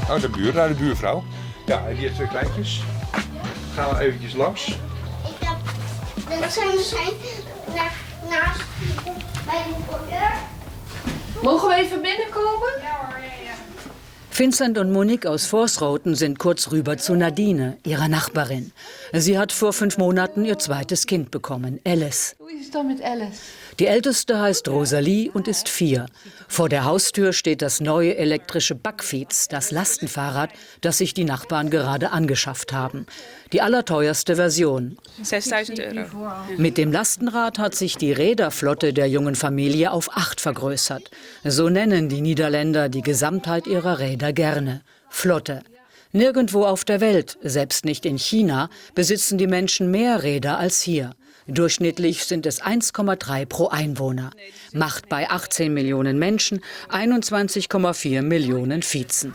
Oh, de buurvrouw. Ja, die heeft 2 kleintjes. Gaan we eventjes langs. Dan zijn we naast bij de voordeur. Mogen we even binnenkomen? Ja hoor, ja. Vincent und Monique aus Vorsroten sind kurz rüber zu Nadine, ihrer Nachbarin. Sie hat vor 5 Monaten ihr zweites Kind bekommen, Alice. Hoe is het dan met Alice? Die älteste heißt Rosalie und ist 4. Vor der Haustür steht das neue elektrische Backfiets, das Lastenfahrrad, das sich die Nachbarn gerade angeschafft haben. Die allerteuerste Version. 6.000 Euro. Mit dem Lastenrad hat sich die Räderflotte der jungen Familie auf 8 vergrößert. So nennen die Niederländer die Gesamtheit ihrer Räder gerne. Flotte. Nirgendwo auf der Welt, selbst nicht in China, besitzen die Menschen mehr Räder als hier. Durchschnittlich sind es 1,3 pro Einwohner. Macht bei 18 Millionen Menschen 21,4 Millionen Fietsen.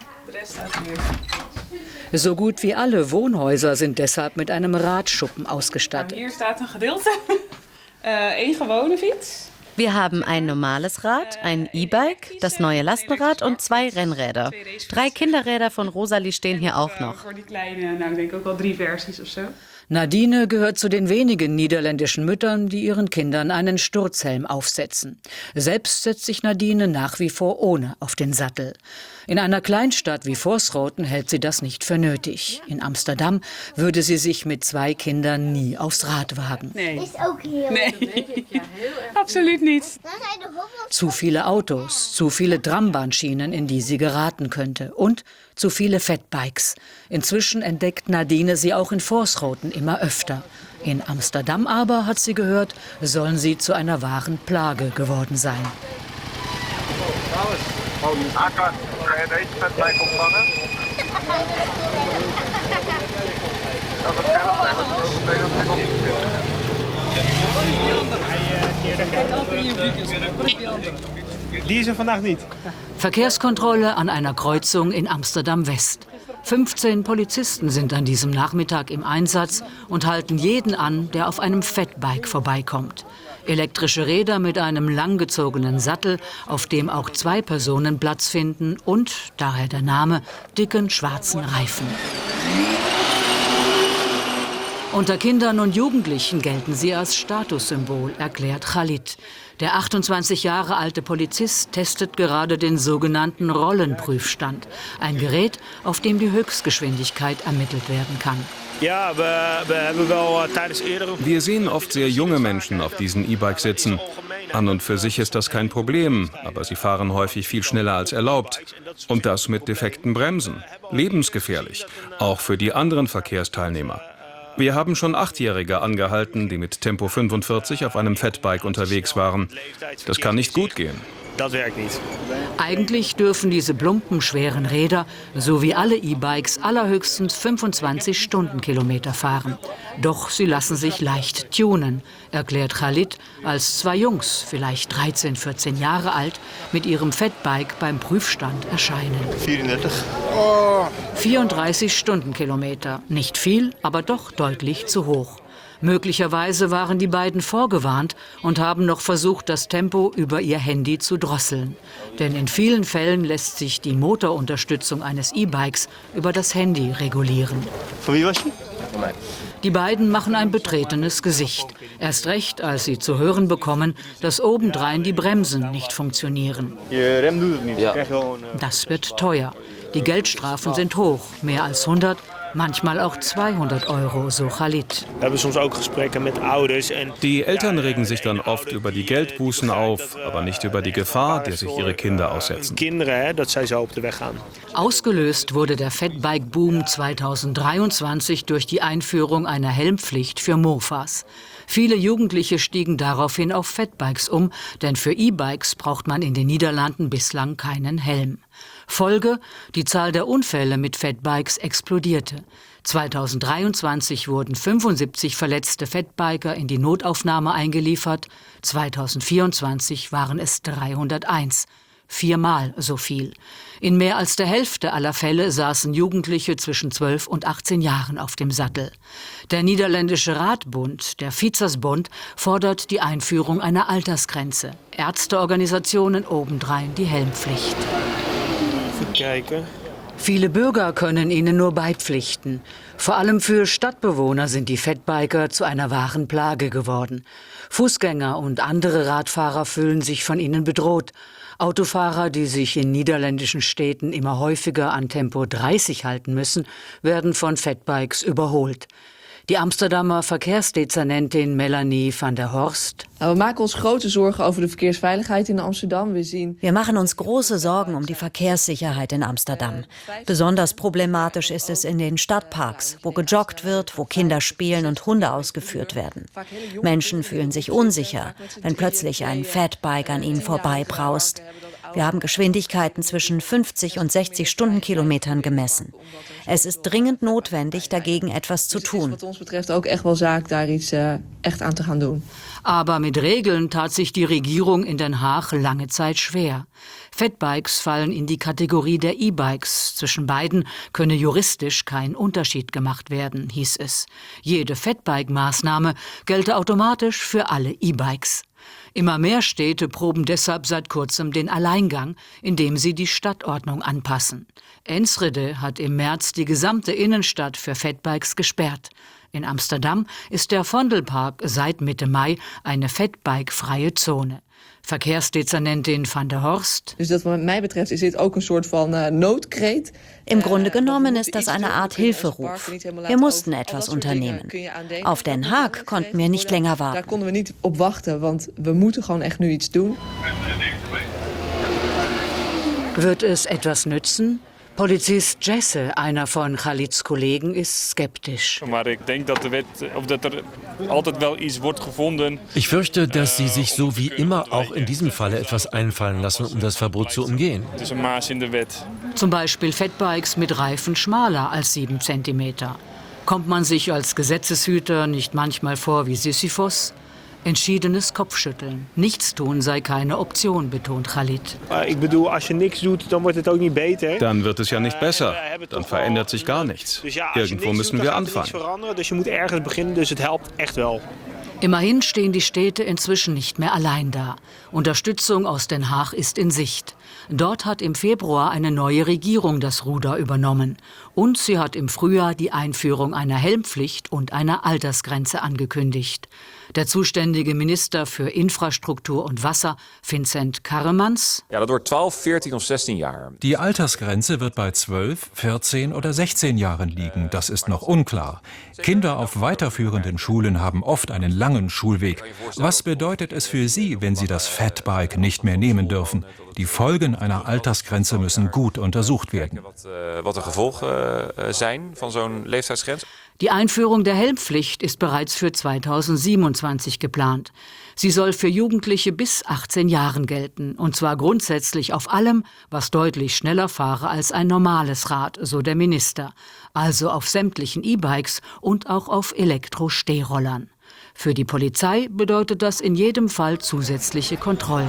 So gut wie alle Wohnhäuser sind deshalb mit einem Radschuppen ausgestattet. Hier staat een gedeelte. Eén gewone fiets. Wir haben ein normales Rad, ein E-Bike, das neue Lastenrad und 2 Rennräder. 3 Kinderräder von Rosalie stehen hier auch noch. Voor die kleine, nou ik denk ook wel 3 versies of zo. Nadine gehört zu den wenigen niederländischen Müttern, die ihren Kindern einen Sturzhelm aufsetzen. Selbst setzt sich Nadine nach wie vor ohne auf den Sattel. In einer Kleinstadt wie Vorsroten hält sie das nicht für nötig. In Amsterdam würde sie sich mit 2 Kindern nie aufs Rad wagen. Nee. Is ook heel. Nee. Absoluut niet. Dan zijn de hobbels. Zu viele Autos, zu viele Trambahnschienen, in die sie geraten könnte. Und zu viele Fatbikes. Inzwischen entdeckt Nadine sie auch in Vorsroten immer öfter. In Amsterdam aber, hat sie gehört, sollen sie zu einer wahren Plage geworden sein. Akka, kan je deze fatbike opvangen? Dat is Die is er vandaag niet. Verkehrskontrolle an einer Kreuzung in Amsterdam-West. 15 Polizisten sind an diesem Nachmittag im Einsatz und halten jeden an, der auf einem Fatbike vorbeikommt. Elektrische Räder mit einem langgezogenen Sattel, auf dem auch 2 Personen Platz finden und, daher der Name, dicken schwarzen Reifen. Unter Kindern und Jugendlichen gelten sie als Statussymbol, erklärt Khalid. Der 28 Jahre alte Polizist testet gerade den sogenannten Rollenprüfstand. Ein Gerät, auf dem die Höchstgeschwindigkeit ermittelt werden kann. Ja, we hebben wel tijdens eerdere... Wir sehen oft sehr junge Menschen auf diesen E-Bikes sitzen. An und für sich ist das kein Problem, aber sie fahren häufig viel schneller als erlaubt. Und das mit defekten Bremsen. Lebensgefährlich, auch für die anderen Verkehrsteilnehmer. Wir haben schon 8-Jährige angehalten, die mit Tempo 45 auf einem Fatbike unterwegs waren. Das kann nicht gut gehen. Dat werkt niet. Eigentlich dürfen diese plumpen, schweren Räder, so wie alle E-Bikes, allerhöchstens 25 Stundenkilometer fahren. Doch sie lassen sich leicht tunen, erklärt Khalid, als 2 Jungs, vielleicht 13, 14 Jahre alt, mit ihrem Fatbike beim Prüfstand erscheinen. 34 Stundenkilometer. Nicht viel, aber doch deutlich zu hoch. Möglicherweise waren die beiden vorgewarnt und haben noch versucht, das Tempo über ihr Handy zu drosseln. Denn in vielen Fällen lässt sich die Motorunterstützung eines E-Bikes über das Handy regulieren. Die beiden machen ein betretenes Gesicht. Erst recht, als sie zu hören bekommen, dass obendrein die Bremsen nicht funktionieren. Das wird teuer. Die Geldstrafen sind hoch, mehr als 100, manchmal auch 200 Euro, so Khalid. We hebben soms ook gesprekken met ouders. Die Eltern regen sich dann oft über die Geldbußen auf, aber nicht über die Gefahr, der sich ihre Kinder aussetzen. Kinderen, dat zij zo op de weg gaan. Ausgelöst wurde der Fatbike-Boom 2023 durch die Einführung einer Helmpflicht für Mofas. Viele Jugendliche stiegen daraufhin auf Fatbikes um, denn für E-Bikes braucht man in den Niederlanden bislang keinen Helm. Folge: die Zahl der Unfälle mit Fatbikes explodierte. 2023 wurden 75 verletzte Fatbiker in die Notaufnahme eingeliefert, 2024 waren es 301. 4-mal so viel. In mehr als der Hälfte aller Fälle saßen Jugendliche zwischen 12 und 18 Jahren auf dem Sattel. Der niederländische Radbund, der Fietsersbond, fordert die Einführung einer Altersgrenze. Ärzteorganisationen obendrein die Helmpflicht. Even kijken. Viele Bürger können ihnen nur beipflichten. Vor allem für Stadtbewohner sind die Fatbiker zu einer wahren Plage geworden. Fußgänger und andere Radfahrer fühlen sich von ihnen bedroht. Autofahrer, die sich in niederländischen Städten immer häufiger an Tempo 30 halten müssen, werden von Fatbikes überholt. Die Amsterdamer Verkehrsdezernentin Melanie van der Horst. We maken ons grote zorgen over de verkeersveiligheid in Amsterdam. Wir machen uns große Sorgen um die Verkehrssicherheit in Amsterdam. Besonders problematisch ist es in den Stadtparks, wo gejoggt wird, wo Kinder spielen und Hunde ausgeführt werden. Menschen fühlen sich unsicher, wenn plötzlich ein Fatbike an ihnen vorbeibraust. Wir haben Geschwindigkeiten zwischen 50 und 60 Stundenkilometern gemessen. Es ist dringend notwendig, dagegen etwas zu tun. Wat ons betreft ook echt wel zaak daar iets echt aan te gaan doen. Aber mit Regeln tat sich die Regierung in Den Haag lange Zeit schwer. Fatbikes fallen in die Kategorie der E-Bikes. Zwischen beiden könne juristisch kein Unterschied gemacht werden, hieß es. Jede Fatbike-Maßnahme gelte automatisch für alle E-Bikes. Immer mehr Städte proben deshalb seit kurzem den Alleingang, indem sie die Stadtordnung anpassen. Enschede hat im März die gesamte Innenstadt für Fatbikes gesperrt. In Amsterdam ist der Vondelpark seit Mitte Mai eine Fatbike-freie Zone. Verkehrsdezernentin van der Horst. Dus dat wat mij betreft is dit ook een soort van noodkreet. Im Grunde genommen ist das eine Art Hilferuf. Wir mussten etwas unternehmen. Auf Den Haag konnten wir nicht länger Daar warten. konden we niet op wachten, want we moeten gewoon echt nu iets doen. Wird es etwas nützen? Polizist Jesse, einer von Khalids Kollegen, ist skeptisch. Maar ik denk dat de wet, of dat er altijd wel iets wordt gevonden. Ich fürchte, dass sie sich so wie immer auch in diesem Falle etwas einfallen lassen, um das Verbot zu umgehen. Het is een maas in de wet. Zum Beispiel Fatbikes mit Reifen schmaler als 7 cm. Kommt man sich als Gesetzeshüter nicht manchmal vor wie Sisyphos? Entschiedenes Kopfschütteln. Nichtstun sei keine Option, betont Khalid. Ik bedoel, als je niks doet, dan wordt het ook niet beter. Dann wird es ja nicht besser. Dann verändert sich gar nichts. Irgendwo müssen wir anfangen. Dus je moet ergens beginnen, dus het helpt echt wel. Immerhin stehen die Städte inzwischen nicht mehr allein da. Unterstützung aus Den Haag ist in Sicht. Dort hat im Februar eine neue Regierung das Ruder übernommen. Und sie hat im Frühjahr die Einführung einer Helmpflicht und einer Altersgrenze angekündigt. Der zuständige Minister für Infrastruktur und Wasser, Vincent Karremans. Ja, dat wordt 12, 14 of 16 jaar. Die Altersgrenze wird bei 12, 14 oder 16 Jahren liegen. Das ist noch unklar. Kinder auf weiterführenden Schulen haben oft einen langen Schulweg. Was bedeutet es für sie, wenn sie das Fatbike nicht mehr nehmen dürfen? Die Folgen einer Altersgrenze müssen gut untersucht werden. Wat de gevolgen zijn van zo'n leeftijdsgrens. Die Einführung der Helmpflicht ist bereits für 2027 geplant. Sie soll für Jugendliche bis 18 Jahren gelten, und zwar grundsätzlich auf allem, was deutlich schneller fahre als ein normales Rad, so der Minister. Also auf sämtlichen E-Bikes und auch auf Elektro-Stehrollern. Für die Polizei bedeutet das in jedem Fall zusätzliche Kontrollen.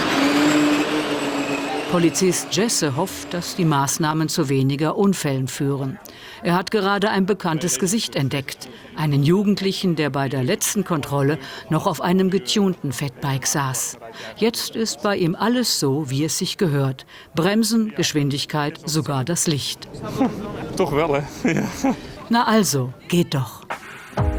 Polizist Jesse hofft, dass die Maßnahmen zu weniger Unfällen führen. Er hat gerade ein bekanntes Gesicht entdeckt. Einen Jugendlichen, der bei der letzten Kontrolle noch auf einem getunten Fatbike saß. Jetzt ist bei ihm alles so, wie es sich gehört. Bremsen, Geschwindigkeit, sogar das Licht. Toch wel, hè? Na also, geht doch.